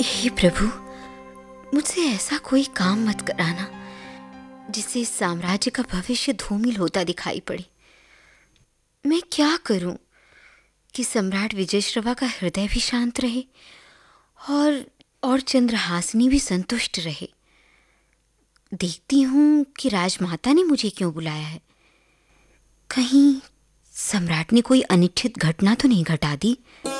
हे प्रभु, मुझसे ऐसा कोई काम मत कराना जिससे इस साम्राज्य का भविष्य धूमिल होता दिखाई पड़े। मैं क्या करूं कि सम्राट विजयश्रवा का हृदय भी शांत रहे और चंद्रहासिनी भी संतुष्ट रहे। देखती हूं कि राजमाता ने मुझे क्यों बुलाया है। कहीं सम्राट ने कोई अनिच्छित घटना तो नहीं घटा दी।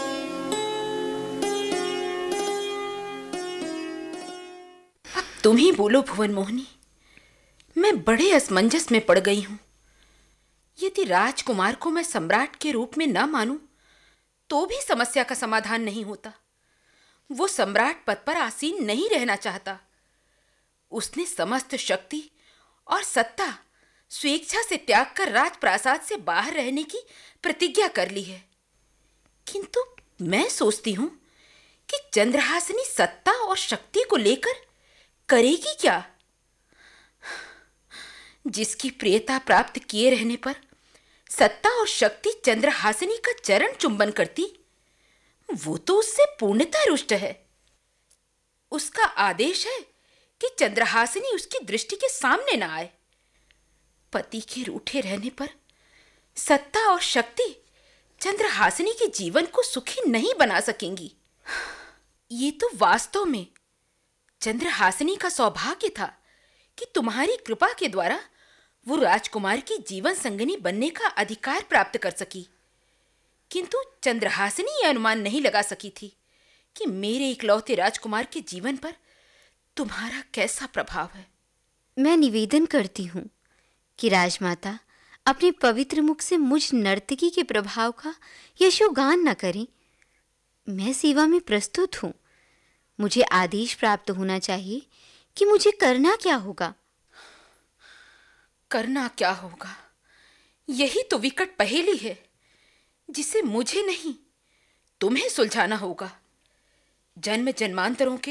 अब तुम ही बोलो भुवन मोहिनी, मैं बड़े असमंजस में पड़ गई हूं। यदि राजकुमार को मैं सम्राट के रूप में न मानूं तो भी समस्या का समाधान नहीं होता। वो सम्राट पद पर आसीन नहीं रहना चाहता। उसने समस्त शक्ति और सत्ता स्वेच्छा से त्याग कर राजप्रासाद से बाहर रहने की प्रतिज्ञा कर ली है। किंतु मैं सोचती हूं कि चंद्रहासिनी सत्ता और शक्ति को लेकर करेगी क्या? जिसकी प्रियता प्राप्त किए रहने पर सत्ता और शक्ति चंद्रहासिनी का चरण चुंबन करती, वो तो उससे पूर्णतः रुष्ट है। उसका आदेश है कि चंद्रहासिनी उसकी दृष्टि के सामने न आए। पति के रूठे रहने पर सत्ता और शक्ति चंद्रहासिनी के जीवन को सुखी नहीं बना सकेंगी। ये तो वास्तव में चंद्रहासिनी का सौभाग्य था कि तुम्हारी कृपा के द्वारा वो राजकुमार की जीवन संगिनी बनने का अधिकार प्राप्त कर सकी। किंतु चंद्रहासिनी यह अनुमान नहीं लगा सकी थी कि मेरे इकलौते राजकुमार के जीवन पर तुम्हारा कैसा प्रभाव है। मैं निवेदन करती हूँ कि राजमाता अपने पवित्र मुख से मुझ नर्तकी के प्रभाव का यशोगान न करें। मैं सेवा में प्रस्तुत हूँ। मुझे आदेश प्राप्त होना चाहिए कि मुझे करना क्या होगा। करना क्या होगा, यही तो विकट पहेली है जिसे मुझे नहीं तुम्हें सुलझाना होगा। जन्म जन्मांतरों के